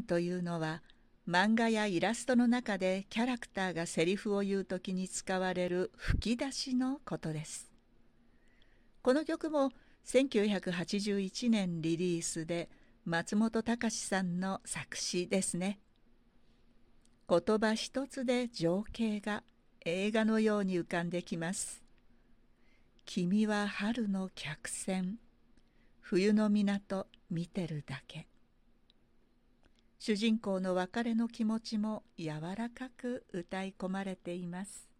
というのは漫画やイラストの中でキャラクターがセリフを言うときに使われる吹き出しのことです。この曲も1981年リリースで松本隆さんの作詞ですね。言葉一つで情景が映画のように浮かんできます。君は春の客船、冬の港見てるだけ。主人公の別れの気持ちも柔らかく歌い込まれています。